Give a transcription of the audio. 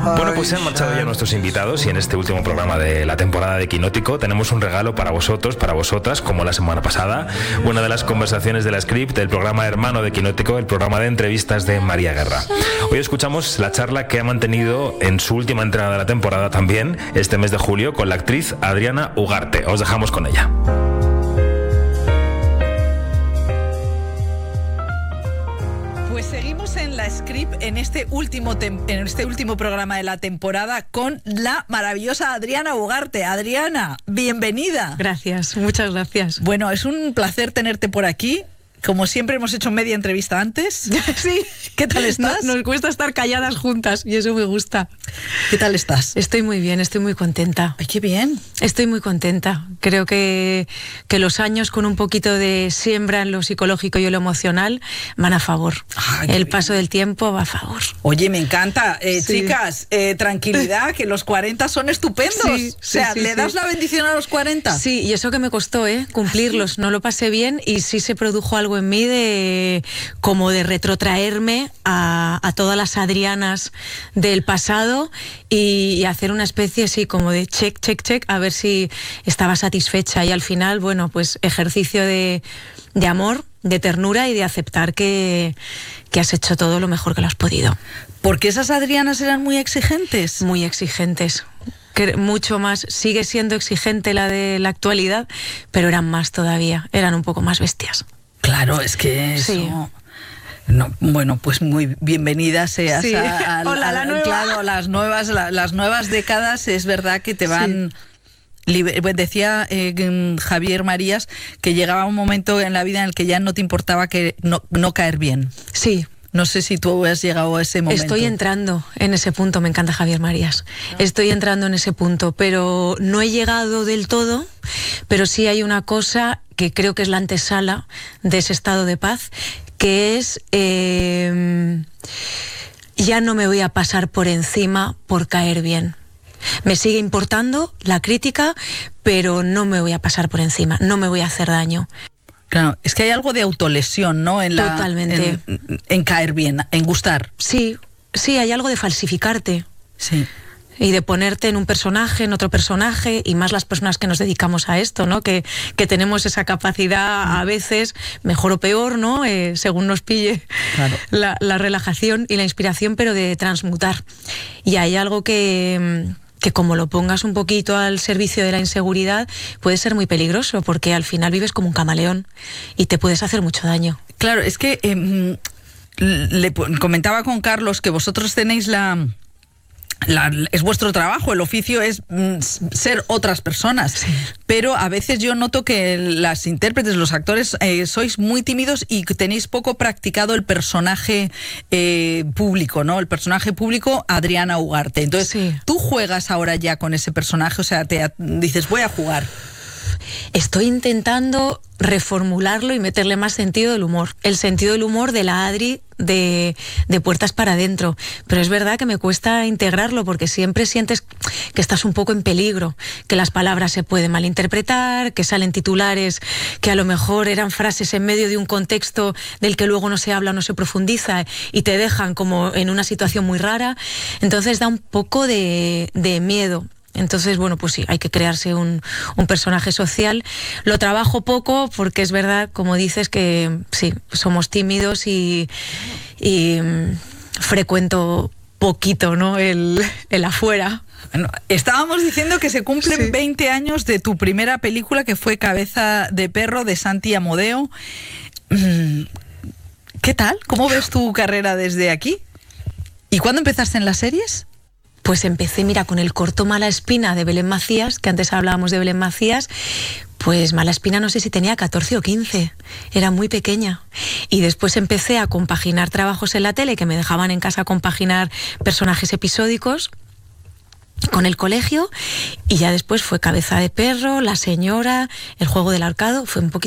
Bueno, pues se han marchado ya nuestros invitados y en este último programa de la temporada de Quinótico tenemos un regalo para vosotros, para vosotras, como la semana pasada, una de las conversaciones de la Script, el programa hermano de Quinótico, el programa de entrevistas de María Guerra. Hoy escuchamos la charla que ha mantenido en su última entrega de la temporada también, este mes de julio, con la actriz Adriana Ugarte. Os dejamos con ella. Pues seguimos en la Script en este último programa de la temporada con la maravillosa Adriana Ugarte. Adriana, bienvenida. Gracias, muchas gracias. Bueno, es un placer tenerte por aquí. Como siempre hemos hecho media entrevista antes. Sí. ¿Qué tal estás? Nos cuesta estar calladas juntas y eso me gusta. ¿Qué tal estás? Estoy muy bien, estoy muy contenta. Ay, qué bien. Estoy muy contenta. Creo que los años con un poquito de siembra en lo psicológico y en lo emocional van a favor. Ay, el paso del tiempo va a favor. Oye, me encanta. Sí. Chicas, tranquilidad, que los 40 son estupendos. Sí, o sea, sí, ¿le das la bendición a los 40? Sí, y eso que me costó, cumplirlos. ¿Ah, sí? No lo pasé bien y sí se produjo algo en mí de retrotraerme a todas las Adrianas del pasado y hacer una especie así como de check, a ver si estaba satisfecha. Y al final, bueno, pues ejercicio de amor, de ternura y de aceptar que has hecho todo lo mejor que lo has podido. ¿Porque esas Adrianas eran muy exigentes? Muy exigentes. Que mucho más, sigue siendo exigente la de la actualidad, pero eran más todavía, eran un poco más bestias. Claro, es que eso... Sí. No, bueno, pues muy bienvenida seas sí. La nueva. Claro, las nuevas décadas es verdad que te van... Sí. Decía Javier Marías que llegaba un momento en la vida en el que ya no te importaba que no caer bien. Sí. No sé si tú has llegado a ese momento. Estoy entrando en ese punto, me encanta Javier Marías. Estoy entrando en ese punto, pero no he llegado del todo, pero sí hay una cosa que creo que es la antesala de ese estado de paz, que es ya no me voy a pasar por encima por caer bien. Me sigue importando la crítica, pero no me voy a pasar por encima, no me voy a hacer daño. Claro, es que hay algo de autolesión, ¿no? Totalmente. En caer bien, en gustar. Sí, hay algo de falsificarte. Sí. Y de ponerte en un personaje, en otro personaje, y más las personas que nos dedicamos a esto, ¿no? Que tenemos esa capacidad a veces, mejor o peor, ¿no? Según nos pille. Claro. la relajación y la inspiración, pero de transmutar. Y hay algo que como lo pongas un poquito al servicio de la inseguridad, puede ser muy peligroso, porque al final vives como un camaleón y te puedes hacer mucho daño. Claro, es que le comentaba con Carlos que vosotros tenéis es vuestro trabajo, el oficio es ser otras personas, sí. Pero a veces yo noto que las intérpretes, los actores, sois muy tímidos y tenéis poco practicado el personaje público, ¿no? El personaje público Adriana Ugarte. Entonces, sí. Tú juegas ahora ya con ese personaje, o sea, dices, voy a jugar. Estoy intentando reformularlo y meterle más sentido del humor. El sentido del humor de la Adri de puertas para adentro. Pero es verdad que me cuesta integrarlo porque siempre sientes que estás un poco en peligro, que las palabras se pueden malinterpretar, que salen titulares que a lo mejor eran frases en medio de un contexto del que luego no se habla o no se profundiza y te dejan como en una situación muy rara. Entonces da un poco de miedo. Entonces, bueno, pues sí, hay que crearse un personaje social. Lo trabajo poco porque es verdad, como dices, que sí, somos tímidos y frecuento poquito, ¿no? El afuera. Bueno, estábamos diciendo que se cumplen 20 años de tu primera película, que fue Cabeza de Perro, de Santi Amodeo. ¿Qué tal? ¿Cómo ves tu carrera desde aquí? ¿Y cuándo empezaste en las series? Pues empecé, mira, con el corto Mala Espina de Belén Macías, que antes hablábamos de Belén Macías. Pues Mala Espina no sé si tenía 14 o 15, era muy pequeña. Y después empecé a compaginar trabajos en la tele, que me dejaban en casa compaginar personajes episódicos con el colegio, y ya después fue Cabeza de Perro, La Señora, El Juego del Ahorcado, fue un poquito